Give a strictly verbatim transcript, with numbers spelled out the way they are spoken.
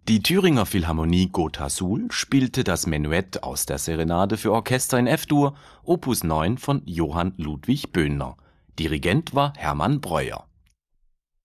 Die Thüringer Philharmonie Gotha Suhl spielte das Menuett aus der Serenade für Orchester in F-Dur, Opus neun von Johann Ludwig Böhner. Dirigent war Hermann Breuer